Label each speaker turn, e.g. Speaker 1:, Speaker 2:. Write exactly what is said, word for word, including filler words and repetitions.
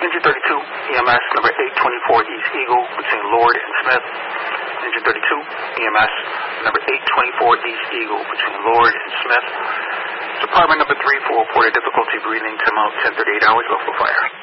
Speaker 1: Engine thirty-two, E M S, number eight twenty-four East Eagle, between Lord and Smith. Engine thirty-two, E M S, number eight twenty-four East Eagle, between Lord and Smith. Department number three for reported difficulty breathing to Mount ten thirty-eight hours, local fire.